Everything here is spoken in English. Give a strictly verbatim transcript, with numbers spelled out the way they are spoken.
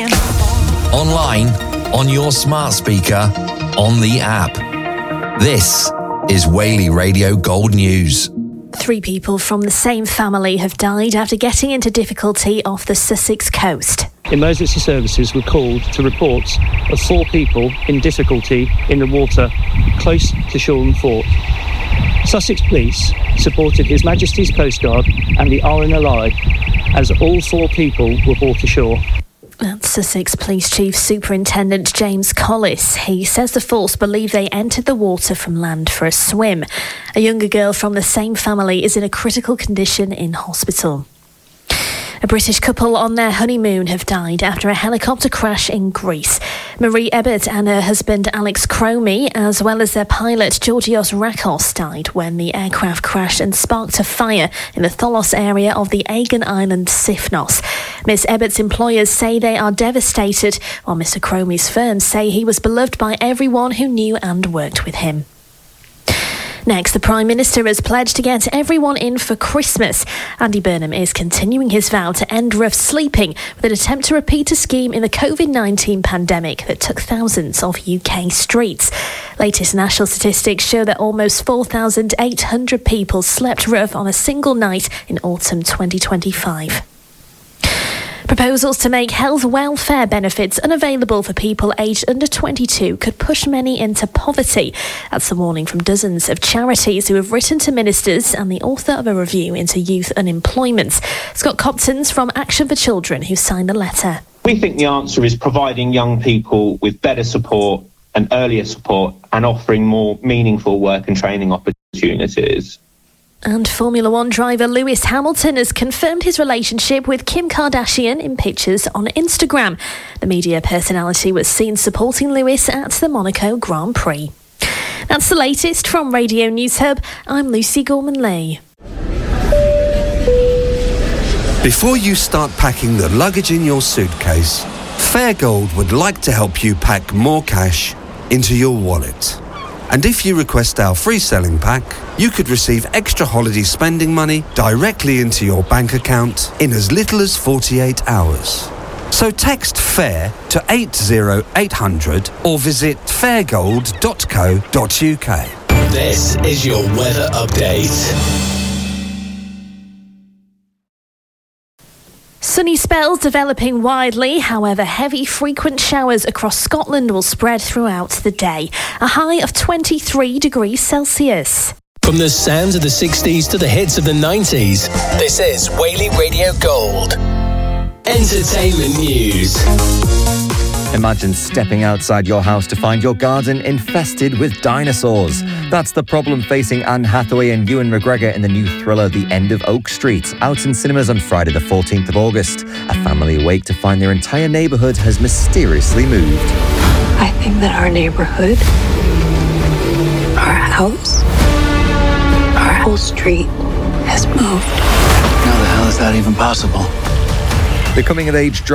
again. Online, on your smart speaker, on the app. This is Whaley Radio Gold News. Three people from the same family have died after getting into difficulty off the Sussex coast. Emergency services were called to reports of four people in difficulty in the water close to Shoreham Fort. Sussex Police supported His Majesty's Coast Guard and the R N L I as all four people were brought ashore. That's Sussex Police Chief Superintendent James Collis. He says the force believe they entered the water from land for a swim. A younger girl from the same family is in a critical condition in hospital. A British couple on their honeymoon have died after a helicopter crash in Greece. Marie Ebbett and her husband Alex Cromie, as well as their pilot Georgios Rakos, died when the aircraft crashed and sparked a fire in the Tholos area of the Aegean island Sifnos. Miss Ebbett's employers say they are devastated, while Mister Cromie's firm say he was beloved by everyone who knew and worked with him. Next, the Prime Minister has pledged to get everyone in for Christmas. Andy Burnham is continuing his vow to end rough sleeping with an attempt to repeat a scheme in the covid nineteen pandemic that took thousands of U K streets. Latest national statistics show that almost four thousand eight hundred people slept rough on a single night in autumn twenty twenty-five. Proposals to make health welfare benefits unavailable for people aged under twenty-two could push many into poverty. That's a warning from dozens of charities who have written to ministers and the author of a review into youth unemployment. Scott Copton's from Action for Children who signed the letter. We think the answer is providing young people with better support and earlier support and offering more meaningful work and training opportunities. And Formula One driver Lewis Hamilton has confirmed his relationship with Kim Kardashian in pictures on Instagram. The media personality was seen supporting Lewis at the Monaco Grand Prix. That's the latest from Radio News Hub. I'm Lucy Gorman-Lee. Before you start packing the luggage in your suitcase, Fairgold would like to help you pack more cash into your wallet. And if you request our free selling pack, you could receive extra holiday spending money directly into your bank account in as little as forty-eight hours. So text FAIR to eight zero eight hundred or visit fairgold dot co dot uk. This is your weather update. Sunny spells developing widely, however heavy frequent showers across Scotland will spread throughout the day. A high of twenty-three degrees Celsius. From the sounds of the sixties to the hits of the nineties, this is Whaley Radio Gold. Entertainment news. Imagine stepping outside your house to find your garden infested with dinosaurs. That's the problem facing Anne Hathaway and Ewan McGregor in the new thriller The End of Oak Street, out in cinemas on Friday the fourteenth of August. A family awake to find their entire neighbourhood has mysteriously moved. I think that our neighbourhood, our house, our whole street has moved. How the hell is that even possible? The coming-of-age